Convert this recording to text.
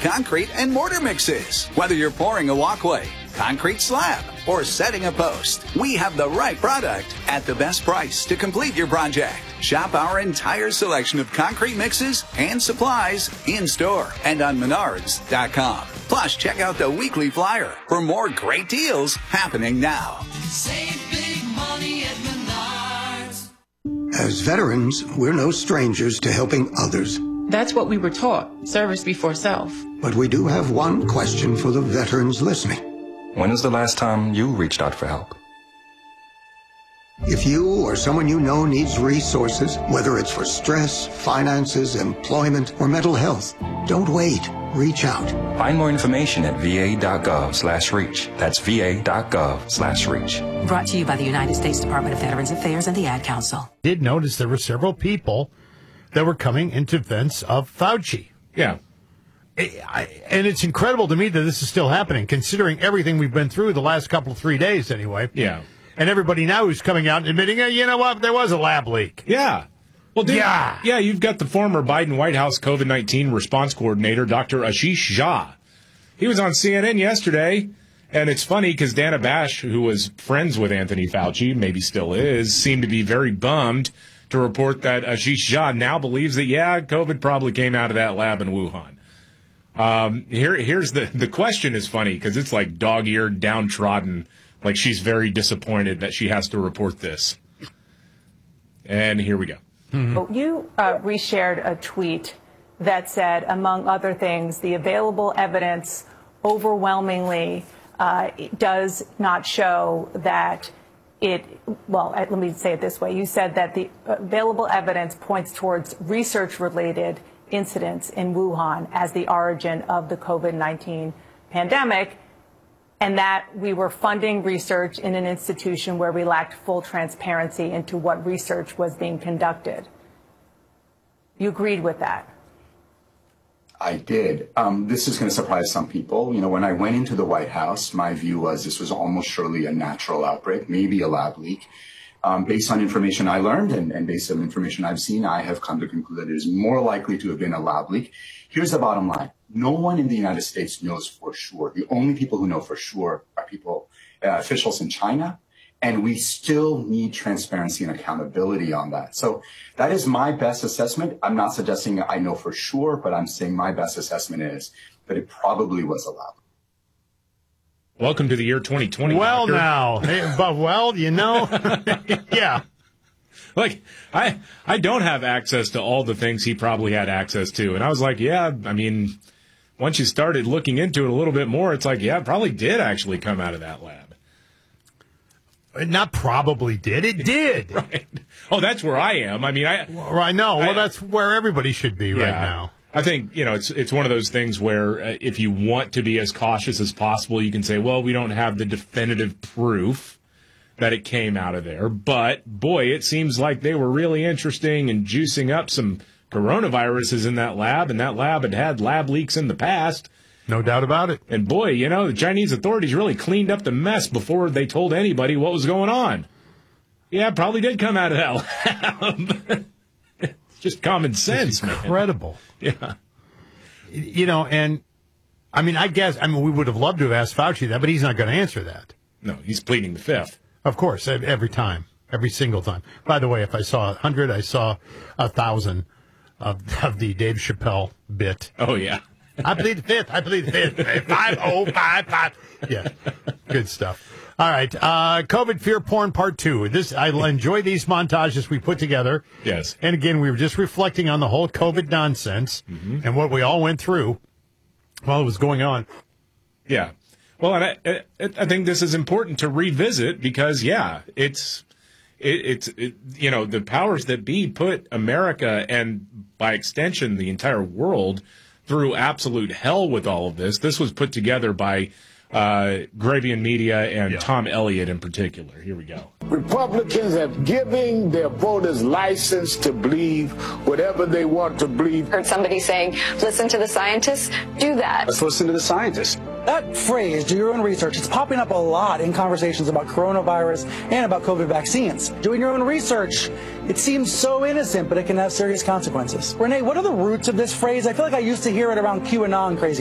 concrete and mortar mixes. Whether you're pouring a walkway, concrete slab, or setting a post, we have the right product at the best price to complete your project. Shop our entire selection of concrete mixes and supplies in-store and on Menards.com. Plus, check out the weekly flyer for more great deals happening now. Save big money at Menards. As veterans, we're no strangers to helping others. That's what we were taught, service before self. But we do have one question for the veterans listening. When was the last time you reached out for help? If you or someone you know needs resources, whether it's for stress, finances, employment, or mental health, don't wait. Reach out. Find more information at va.gov/reach. That's va.gov/reach. Brought to you by the United States Department of Veterans Affairs and the Ad Council. Did notice there were several people that were coming in defense of Fauci. Yeah. And it's incredible to me that this is still happening, considering everything we've been through the last 3 days anyway. Yeah. And everybody now who's coming out and admitting, hey, you know what, there was a lab leak. Yeah. Well, yeah, you've got the former Biden White House COVID-19 response coordinator, Dr. Ashish Jha. He was on CNN yesterday, and it's funny because Dana Bash, who was friends with Anthony Fauci, maybe still is, seemed to be very bummed to report that Ashish Jha now believes that, COVID probably came out of that lab in Wuhan. Here's the question is funny because it's like dog-eared, downtrodden, like she's very disappointed that she has to report this. And here we go. Mm-hmm. You reshared a tweet that said, among other things, the available evidence overwhelmingly does not show that let me say it this way. You said that the available evidence points towards research-related incidents in Wuhan as the origin of the COVID-19 pandemic, and that we were funding research in an institution where we lacked full transparency into what research was being conducted. You agreed with that? I did. This is going to surprise some people. You know, when I went into the White House, my view was this was almost surely a natural outbreak, maybe a lab leak. Based on information I learned and based on information I've seen, I have come to conclude that it is more likely to have been a lab leak. Here's the bottom line. No one in the United States knows for sure. The only people who know for sure are officials in China, and we still need transparency and accountability on that. So that is my best assessment. I'm not suggesting I know for sure, but I'm saying my best assessment is that it probably was a lab. Welcome to the year 2020. Well, Doctor. now, yeah. Like, I don't have access to all the things he probably had access to. And I was like, once you started looking into it a little bit more, it's like, it probably did actually come out of that lab. Not probably did. It did. Right. Oh, that's where I am. I know. Well, that's where everybody should be right now. I think, it's one of those things where if you want to be as cautious as possible, you can say, well, we don't have the definitive proof that it came out of there. But, boy, it seems like they were really interesting and juicing up some coronaviruses in that lab, and that lab had lab leaks in the past. No doubt about it. And, boy, the Chinese authorities really cleaned up the mess before they told anybody what was going on. Yeah, it probably did come out of that lab. Just common sense, man. Incredible. Yeah. I guess we would have loved to have asked Fauci that, but he's not going to answer that. No, he's pleading the fifth. Of course, every time, every single time. By the way, if I saw 100, I saw 1,000 of the Dave Chappelle bit. Oh, yeah. I plead the fifth. 5055. Yeah, good stuff. All right, COVID fear porn part 2. I enjoy these montages we put together. Yes. And again, we were just reflecting on the whole COVID nonsense and what we all went through while it was going on. Yeah. Well, and I think this is important to revisit because, it's the powers that be put America and by extension the entire world through absolute hell with all of this. This was put together by Gravian Media and Tom Elliott in particular. Here we go. Republicans have given their voters license to believe whatever they want to believe. Heard somebody saying, listen to the scientists, do that. Let's listen to the scientists. That phrase, do your own research, it's popping up a lot in conversations about coronavirus and about COVID vaccines. Doing your own research, it seems so innocent, but it can have serious consequences. Renee, what are the roots of this phrase? I feel like I used to hear it around QAnon crazy.